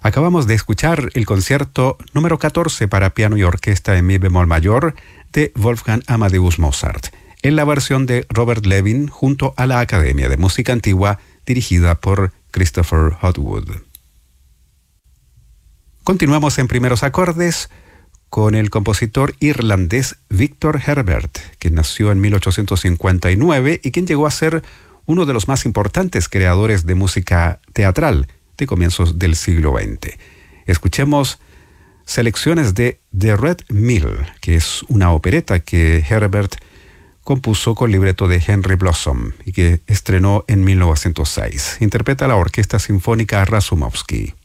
Acabamos de escuchar el concierto número 14 para piano y orquesta en mi bemol mayor de Wolfgang Amadeus Mozart, en la versión de Robert Levin junto a la Academia de Música Antigua dirigida por Christopher Hotwood. Continuamos en primeros acordes con el compositor irlandés Victor Herbert, que nació en 1859 y quien llegó a ser uno de los más importantes creadores de música teatral de comienzos del siglo XX. Escuchemos selecciones de The Red Mill, que es una opereta que Herbert compuso con libreto de Henry Blossom y que estrenó en 1906. Interpreta la Orquesta Sinfónica Rasumovsky.